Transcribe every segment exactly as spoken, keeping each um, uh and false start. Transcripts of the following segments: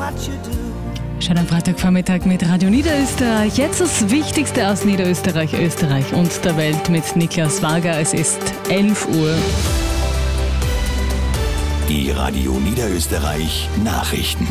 Schönen Freitagvormittag mit Radio Niederösterreich. Jetzt das Wichtigste aus Niederösterreich, Österreich und der Welt mit Niklas Wager. Es ist elf Uhr. Die Radio Niederösterreich Nachrichten.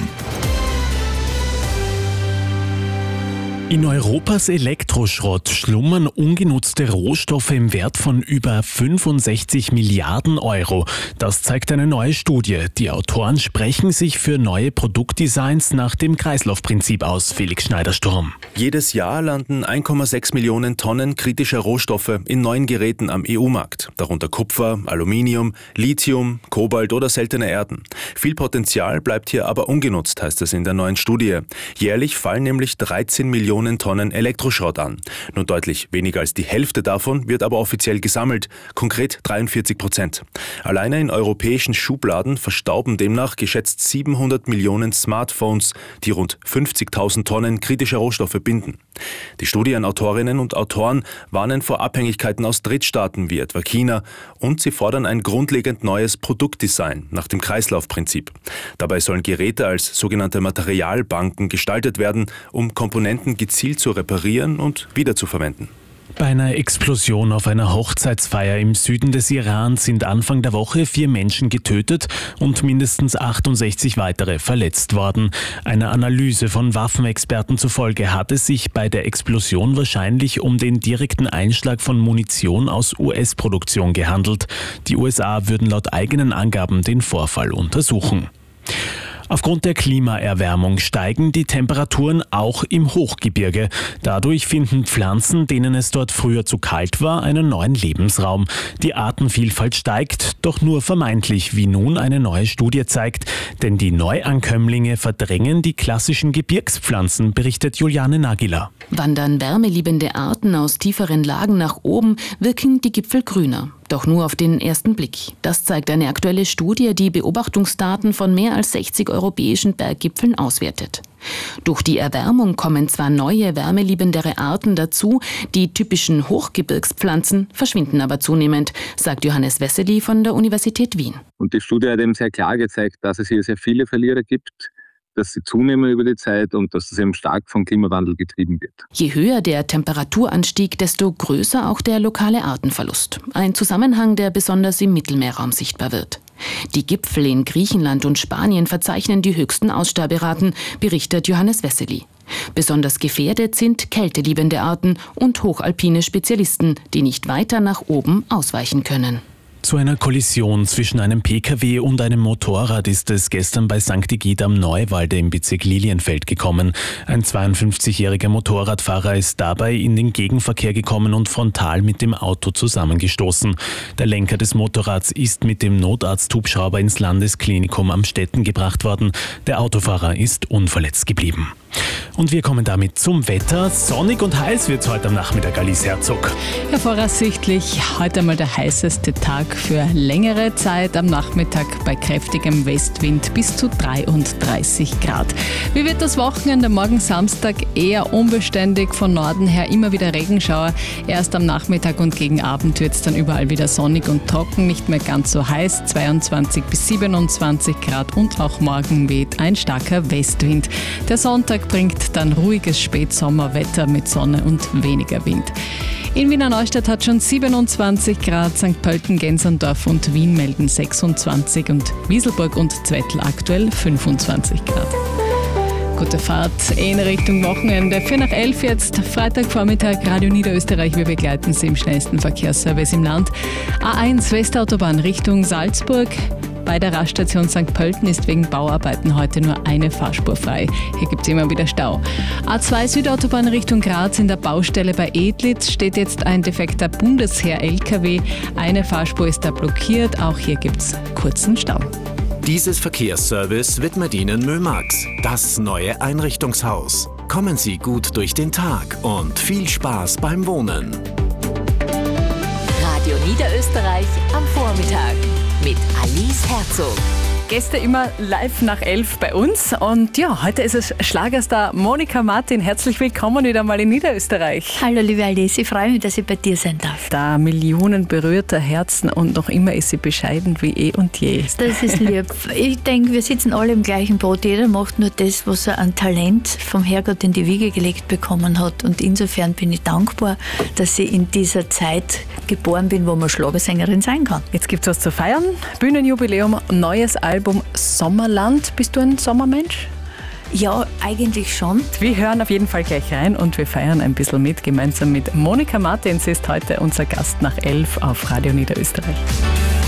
In Europas Elektroschrott schlummern ungenutzte Rohstoffe im Wert von über fünfundsechzig Milliarden Euro. Das zeigt eine neue Studie. Die Autoren sprechen sich für neue Produktdesigns nach dem Kreislaufprinzip aus. Felix Schneider-Sturm. Jedes Jahr landen eins Komma sechs Millionen Tonnen kritischer Rohstoffe in neuen Geräten am E U-Markt. Darunter Kupfer, Aluminium, Lithium, Kobalt oder seltene Erden. Viel Potenzial bleibt hier aber ungenutzt, heißt es in der neuen Studie. Jährlich fallen nämlich dreizehn Millionen Tonnen Elektroschrott an. Nur deutlich weniger als die Hälfte davon wird aber offiziell gesammelt, konkret dreiundvierzig Prozent. Alleine in europäischen Schubladen verstauben demnach geschätzt siebenhundert Millionen Smartphones, die rund fünfzigtausend Tonnen kritischer Rohstoffe binden. Die Studienautorinnen und Autoren warnen vor Abhängigkeiten aus Drittstaaten wie etwa China und sie fordern ein grundlegend neues Produktdesign nach dem Kreislaufprinzip. Dabei sollen Geräte als sogenannte Materialbanken gestaltet werden, um Komponenten gezielt zu reparieren und wiederzuverwenden. Bei einer Explosion auf einer Hochzeitsfeier im Süden des Iran sind Anfang der Woche vier Menschen getötet und mindestens achtundsechzig weitere verletzt worden. Einer Analyse von Waffenexperten zufolge hat es sich bei der Explosion wahrscheinlich um den direkten Einschlag von Munition aus U S-Produktion gehandelt. Die U S A würden laut eigenen Angaben den Vorfall untersuchen. Aufgrund der Klimaerwärmung steigen die Temperaturen auch im Hochgebirge. Dadurch finden Pflanzen, denen es dort früher zu kalt war, einen neuen Lebensraum. Die Artenvielfalt steigt, doch nur vermeintlich, wie nun eine neue Studie zeigt. Denn die Neuankömmlinge verdrängen die klassischen Gebirgspflanzen, berichtet Juliane Nagila. Wandern wärmeliebende Arten aus tieferen Lagen nach oben, wirken die Gipfel grüner. Doch nur auf den ersten Blick. Das zeigt eine aktuelle Studie, die Beobachtungsdaten von mehr als sechzig europäischen Berggipfeln auswertet. Durch die Erwärmung kommen zwar neue, wärmeliebendere Arten dazu, die typischen Hochgebirgspflanzen verschwinden aber zunehmend, sagt Johannes Wessely von der Universität Wien. Und die Studie hat eben sehr klar gezeigt, dass es hier sehr viele Verlierer gibt, dass sie zunehmen über die Zeit und dass das eben stark vom Klimawandel getrieben wird. Je höher der Temperaturanstieg, desto größer auch der lokale Artenverlust. Ein Zusammenhang, der besonders im Mittelmeerraum sichtbar wird. Die Gipfel in Griechenland und Spanien verzeichnen die höchsten Aussterberaten, berichtet Johannes Wessely. Besonders gefährdet sind kälteliebende Arten und hochalpine Spezialisten, die nicht weiter nach oben ausweichen können. Zu einer Kollision zwischen einem P K W und einem Motorrad ist es gestern bei Sankt Igitt am Neuwalde im Bezirk Lilienfeld gekommen. Ein zweiundfünfzigjähriger Motorradfahrer ist dabei in den Gegenverkehr gekommen und frontal mit dem Auto zusammengestoßen. Der Lenker des Motorrads ist mit dem Notarzthubschrauber ins Landesklinikum Amstetten gebracht worden. Der Autofahrer ist unverletzt geblieben. Und wir kommen damit zum Wetter. Sonnig und heiß wird es heute am Nachmittag, Alice Herzog. Ja, voraussichtlich heute mal der heißeste Tag für längere Zeit. Am Nachmittag bei kräftigem Westwind bis zu dreiunddreißig Grad. Wie wird das Wochenende? Morgen Samstag eher unbeständig, von Norden her immer wieder Regenschauer. Erst am Nachmittag und gegen Abend wird es dann überall wieder sonnig und trocken, nicht mehr ganz so heiß. zweiundzwanzig bis siebenundzwanzig Grad und auch morgen weht ein starker Westwind. Der Sonntag bringt dann ruhiges Spätsommerwetter mit Sonne und weniger Wind. In Wiener Neustadt hat schon siebenundzwanzig Grad, Sankt Pölten, Genserndorf und Wien melden sechsundzwanzig und Wieselburg und Zwettl aktuell fünfundzwanzig Grad. Gute Fahrt in Richtung Wochenende. Vier nach elf jetzt, Freitagvormittag, Radio Niederösterreich. Wir begleiten Sie im schnellsten Verkehrsservice im Land. A eins Westautobahn Richtung Salzburg. Bei der Raststation Sankt Pölten ist wegen Bauarbeiten heute nur eine Fahrspur frei. Hier gibt es immer wieder Stau. A zwei Südautobahn Richtung Graz in der Baustelle bei Edlitz steht jetzt ein defekter Bundesheer-L K W. Eine Fahrspur ist da blockiert. Auch hier gibt es kurzen Stau. Dieses Verkehrsservice widmet Ihnen Mömax, das neue Einrichtungshaus. Kommen Sie gut durch den Tag und viel Spaß beim Wohnen. Radio Niederösterreich am Vormittag mit Alice Herzog. Gäste immer live nach elf bei uns. Und ja, heute ist es Schlagerstar Monika Martin. Herzlich willkommen wieder mal in Niederösterreich. Hallo liebe Alice, ich freue mich, dass ich bei dir sein darf. Da Millionen berührter Herzen und noch immer ist sie bescheiden wie eh und je. Das ist lieb. Ich denke, wir sitzen alle im gleichen Boot. Jeder macht nur das, was er an Talent vom Herrgott in die Wiege gelegt bekommen hat. Und insofern bin ich dankbar, dass ich in dieser Zeit geboren bin, wo man Schlagersängerin sein kann. Jetzt gibt's was zu feiern. Bühnenjubiläum, neues Album Sommerland. Bist du ein Sommermensch? Ja, eigentlich schon. Wir hören auf jeden Fall gleich rein und wir feiern ein bisschen mit, gemeinsam mit Monika Martin. Sie ist heute unser Gast nach elf auf Radio Niederösterreich.